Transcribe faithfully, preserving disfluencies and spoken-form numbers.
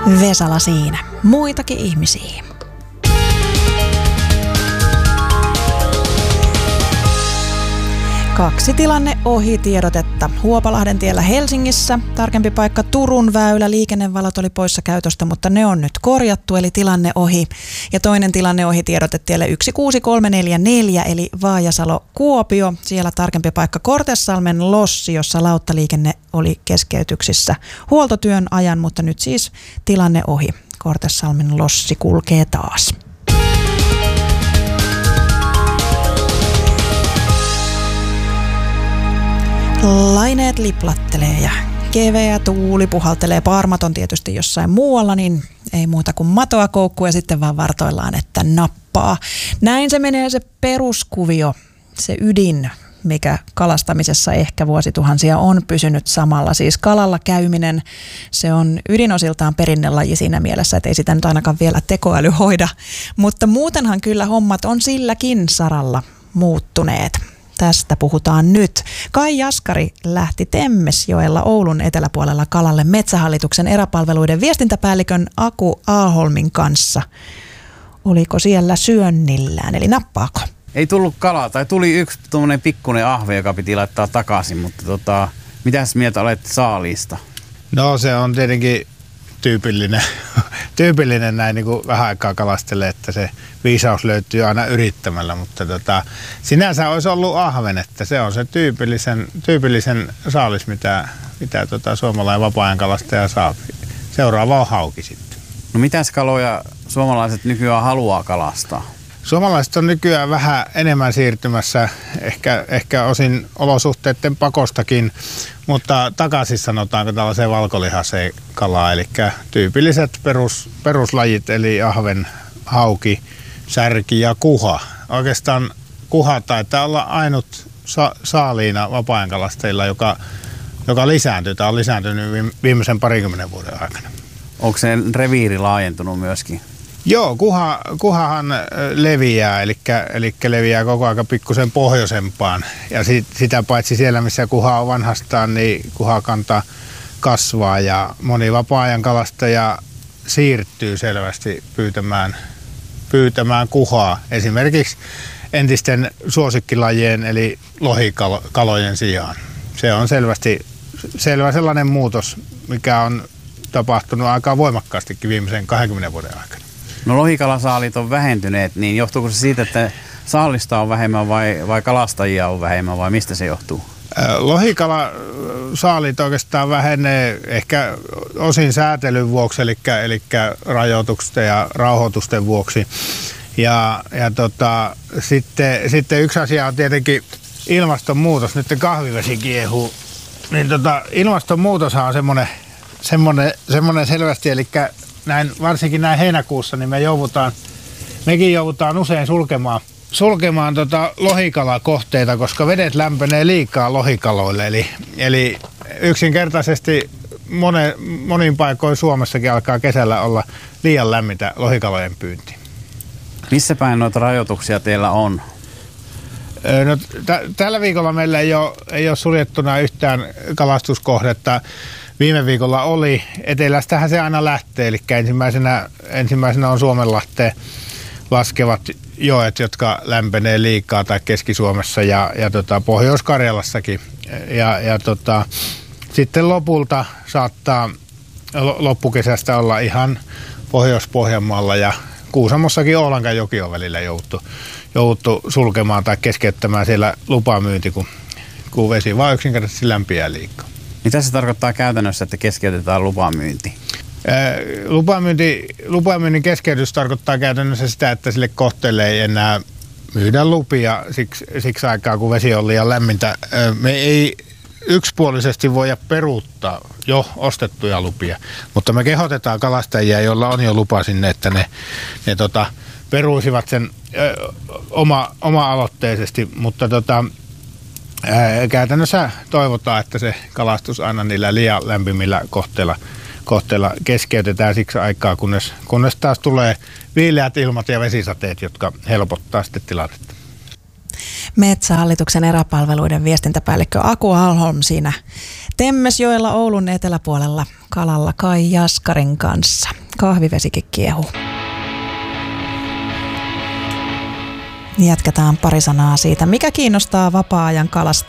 Vesala siinä. Muitakin ihmisiä. Kaksi tilanne ohi tiedotetta. Huopalahden tiellä Helsingissä. Tarkempi paikka Turun väylä. Liikennevalot oli poissa käytöstä, mutta ne on nyt korjattu, eli tilanne ohi. Ja toinen tilanne ohi tiedotetielle yksi kuusi kolme neljä neljä, eli Vaajasalo-Kuopio. Siellä tarkempi paikka Kortesalmen lossi, jossa lauttaliikenne oli keskeytyksissä huoltotyön ajan, mutta nyt siis tilanne ohi. Kortesalmen lossi kulkee taas. Laineet liplattelee ja keveä tuuli puhaltelee. Paarmat on tietysti jossain muualla, niin ei muuta kuin matoa koukkuu ja sitten vaan vartoillaan, että nappaa. Näin se menee se peruskuvio, se ydin, mikä kalastamisessa ehkä vuosituhansia on pysynyt samalla. Siis kalalla käyminen, se on ydinosiltaan perinnelaji siinä mielessä, että ei sitä nyt ainakaan vielä tekoäly hoida. Mutta muutenhan kyllä hommat on silläkin saralla muuttuneet. Tästä puhutaan nyt. Kai Jaskari lähti Temmesjoella Oulun eteläpuolella kalalle Metsähallituksen eräpalveluiden viestintäpäällikön Aku Alholmin kanssa. Oliko siellä syönnillään, eli nappaako? Ei tullut kalaa, tai tuli yksi tuommoinen pikkuinen ahve, joka piti laittaa takaisin, mutta tota, mitäs mieltä olet saaliista? No se on tietenkin tyypillinen, tyypillinen näin niin kuin vähän aikaa kalastelee, että se viisaus löytyy aina yrittämällä, mutta tota, sinänsä olisi ollut ahven, että se on se tyypillisen, tyypillisen saalis, mitä, mitä tota suomalainen vapaa-ajan kalastaja saa. Seuraava on hauki sitten. No mitäs kaloja suomalaiset nykyään haluaa kalastaa? Suomalaiset on nykyään vähän enemmän siirtymässä, ehkä, ehkä osin olosuhteiden pakostakin, mutta takaisin sanotaanko tällaiseen valkolihaseen kalaa, eli tyypilliset perus, peruslajit, eli ahven, hauki, särki ja kuha. Oikeastaan kuha taitaa olla ainut sa- saaliina vapaa-ajan kalastajilla, joka, joka lisääntyy. Tämä on lisääntynyt viimeisen parikymmenen vuoden aikana. Onko se reviiri laajentunut myöskin? Joo, kuha, kuhahan leviää, eli, eli leviää koko ajan pikkusen pohjoisempaan. Ja sit, sitä paitsi siellä, missä kuha on vanhastaan, niin kuhakanta kasvaa ja moni vapaa-ajan kalastaja siirtyy selvästi pyytämään, pyytämään kuhaa. Esimerkiksi entisten suosikkilajien eli lohikalojen sijaan. Se on selvästi selvä sellainen muutos, mikä on tapahtunut aika voimakkaastikin viimeisen kahdenkymmenen vuoden aikana. No lohikalasaalit on vähentyneet, niin johtuuko se siitä, että saalista on vähemmän vai, vai kalastajia on vähemmän vai mistä se johtuu? Lohikalasaalit oikeastaan vähenee ehkä osin säätelyn vuoksi, eli, eli rajoitusten ja rauhoitusten vuoksi. Ja, ja tota, sitten, sitten yksi asia on tietenkin ilmastonmuutos. Nyt kahvivesi kiehuu. Niin tota, ilmastonmuutoshan on semmoinen, semmoinen, semmoinen selvästi, eli näin, varsinkin näin heinäkuussa, niin me joudutaan, mekin joudutaan usein sulkemaan, sulkemaan tota lohikalakohteita, koska vedet lämpenee liikaa lohikaloille. Eli, eli yksinkertaisesti monen, monin paikoin Suomessakin alkaa kesällä olla liian lämmintä lohikalojen pyynti. Missä päin noita rajoituksia teillä on? No, t- tällä viikolla meillä ei ole, ei ole suljettuna yhtään kalastuskohdetta. Viime viikolla oli. Etelästähän se aina lähtee, eli ensimmäisenä, ensimmäisenä on Suomenlahteen laskevat joet, jotka lämpenee liikaa, tai Keski-Suomessa ja, ja tota, Pohjois-Karjalassakin. Ja, ja tota, sitten lopulta saattaa loppukesästä olla ihan Pohjois-Pohjanmaalla ja Kuusamossakin Oulangan joki on välillä jouduttu, jouduttu sulkemaan tai keskeyttämään siellä lupamyynti, kun, kun vesi vaan yksinkertaisesti lämpiää liikaa. Mitä se tarkoittaa käytännössä, että keskeytetään lupamyynti? Lupamyynti, lupamyynnin keskeytys tarkoittaa käytännössä sitä, että sille kohteelle ei enää myydä lupia siksi, siksi aikaa, kun vesi on liian lämmintä. Me ei yksipuolisesti voida peruuttaa jo ostettuja lupia, mutta me kehotetaan kalastajia, joilla on jo lupa sinne, että ne, ne tota, peruisivat sen ö, oma, oma-aloitteisesti, mutta tota, ää, käytännössä toivotaan, että se kalastus aina niillä liian lämpimillä kohteilla kohteella keskeytetään siksi aikaa, kunnes, kunnes taas tulee viileät ilmat ja vesisateet, jotka helpottaa sitten tilannetta. Metsähallituksen eräpalveluiden viestintäpäällikkö Aku Alholm siinä Temmesjoella Oulun eteläpuolella kalalla Kai Jaskarin kanssa. Kahvivesikin kiehuu. Jatketaan pari sanaa siitä, mikä kiinnostaa vapaa-ajan kalastajia.